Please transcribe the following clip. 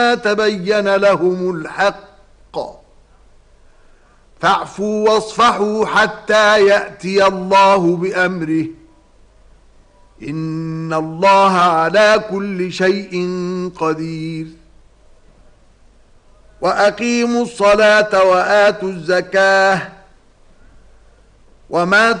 تبين لهم الحق فاعفوا واصفحوا حتى يأتي الله بأمره إن الله على كل شيء قدير وأقيموا الصلاة وآتوا الزكاة وما